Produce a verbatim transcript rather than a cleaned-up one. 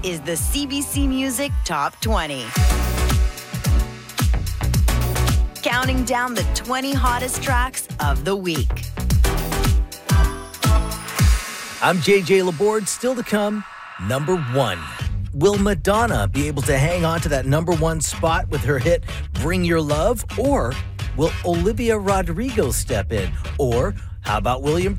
is the C B C Music Top twenty. Counting down the twenty hottest tracks of the week. I'm J J Laborde. Still to come, number one. Will Madonna be able to hang on to that number one spot with her hit Bring Your Love? Or will Olivia Rodrigo step in? Or how about William